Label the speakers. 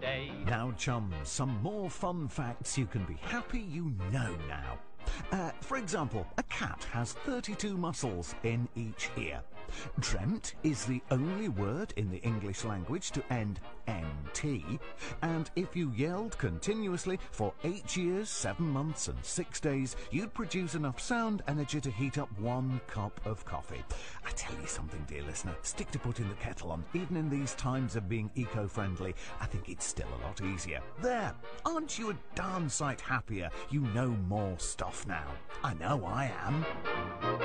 Speaker 1: day.
Speaker 2: Now, chums, some more fun facts you can be happy you know now. For example, a cat has 32 muscles in each ear. Dreamt is the only word in the English language to end NT, and if you yelled continuously for 8 years, 7 months and 6 days, you'd produce enough sound energy to heat up 1 cup of coffee. I tell you something, dear listener, stick to putting the kettle on. Even in these times of being eco-friendly, I think it's still a lot easier. There, aren't you a darn sight happier you know more stuff now? I know I am.